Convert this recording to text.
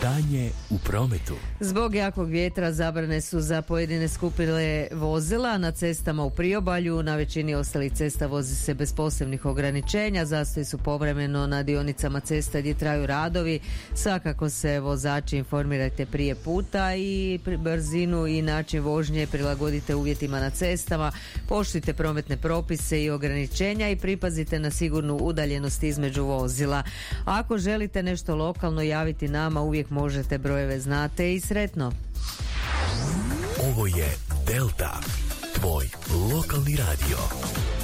Stanje u prometu. Zbog jakog vjetra zabrane su za pojedine skupine vozila na cestama u priobalju. Na većini ostalih cesta vozi se bez posebnih ograničenja. Zastoji su povremeno na dionicama cesta gdje traju radovi. Svakako se vozači informirajte prije puta i brzinu i način vožnje prilagodite uvjetima na cestama. Poštujte prometne propise i ograničenja i pripazite na sigurnu udaljenost između vozila. Ako želite nešto lokalno javiti nama, uvijek možete, brojeve znate i sretno. Ovo je Delta, tvoj lokalni radio.